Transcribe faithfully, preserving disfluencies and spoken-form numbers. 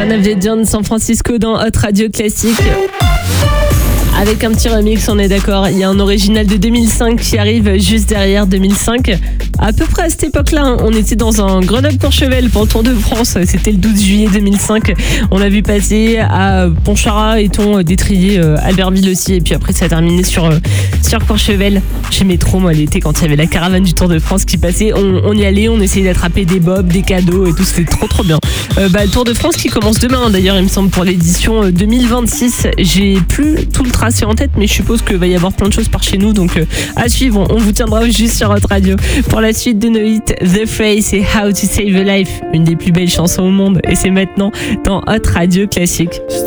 One of the John San Francisco dans Hot Radio Classique. Avec un petit remix, on est d'accord. Il y a un original de deux mille cinq qui arrive juste derrière deux mille cinq. À peu près à cette époque-là, on était dans un Grenoble-Courchevel pour le Tour de France. C'était le douze juillet deux mille cinq. On a vu passer à Pontcharrat et on détrié Albertville aussi. Et puis après, ça a terminé sur, sur Courchevel. J'aimais trop, moi, l'été, quand il y avait la caravane du Tour de France qui passait. On, on y allait, on essayait d'attraper des bobs, des cadeaux et tout. C'était trop, trop bien. Euh, bah, le Tour de France qui commence demain, d'ailleurs, il me semble, pour l'édition deux mille vingt-six. J'ai plus tout le tracé en tête, mais je suppose qu'il va y avoir plein de choses par chez nous. Donc, euh, à suivre, on vous tiendra juste sur votre radio. Pour la suite de nos hits, The Phrase et How to Save a Life, une des plus belles chansons au monde. Et c'est maintenant dans Hot Radio Classique.